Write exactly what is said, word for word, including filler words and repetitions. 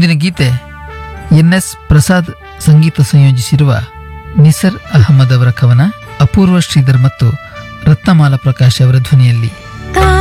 ಮುಂದಿನ ಗೀತೆ N S Prasad ಸಂಗೀತ ಸಂಯೋಜಿಸಿರುವ ನಿಸರ್ ಅಹಮದ್ ಅವರ ಕವನ, ಅಪೂರ್ವ ಶ್ರೀಧರ್ ಮತ್ತು ರತ್ನಮಾಲಾ ಪ್ರಕಾಶ್ ಅವರ ಧ್ವನಿಯಲ್ಲಿ.